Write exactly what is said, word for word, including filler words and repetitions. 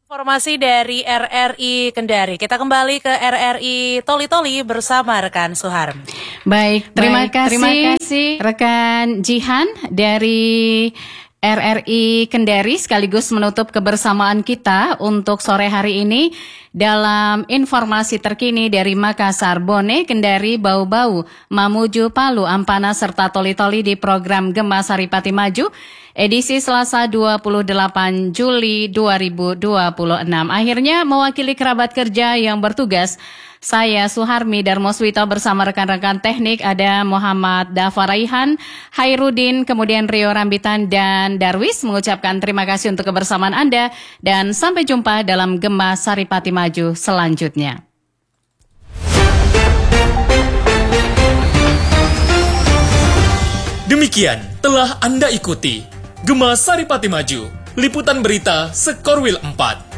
Informasi dari R R I Kendari. Kita kembali ke R R I Toli-Toli bersama rekan Suharmi. Baik, terima Baik, kasih, terima kasih rekan Jihan dari R R I Kendari, sekaligus menutup kebersamaan kita untuk sore hari ini dalam informasi terkini dari Makassar, Bone, Kendari, Bau-Bau, Mamuju, Palu, Ampana, serta Toli-Toli di program Gema Saripati Maju, edisi Selasa dua puluh delapan Juli dua ribu dua puluh enam. Akhirnya mewakili kerabat kerja yang bertugas, saya Suharmi Darmoswito bersama rekan-rekan teknik ada Muhammad Dafaraihan, Hairudin, kemudian Rio Rambitan dan Darwis mengucapkan terima kasih untuk kebersamaan Anda dan sampai jumpa dalam Gema Saripati Maju selanjutnya. Demikian telah Anda ikuti Gema Saripati Maju, liputan berita Sekorwil empat.